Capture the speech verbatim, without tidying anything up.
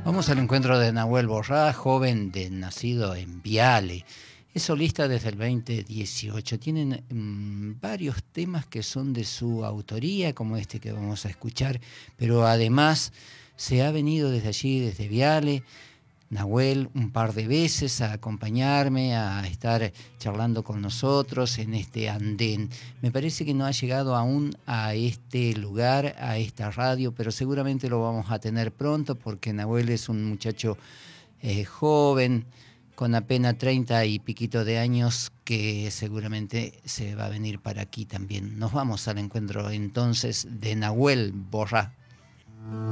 Vamos al encuentro de Nahuel Borrá, joven de, nacido en Viale. Es solista desde el veinte dieciocho. Tienen mmm, varios temas que son de su autoría, como este que vamos a escuchar, pero además se ha venido desde allí, desde Viale, Nahuel un par de veces a acompañarme, a estar charlando con nosotros en este andén. Me parece que no ha llegado aún a este lugar, a esta radio, pero seguramente lo vamos a tener pronto porque Nahuel es un muchacho eh, joven, con apenas treinta y piquito de años, que seguramente se va a venir para aquí también. Nos vamos al encuentro entonces de Nahuel Borrá.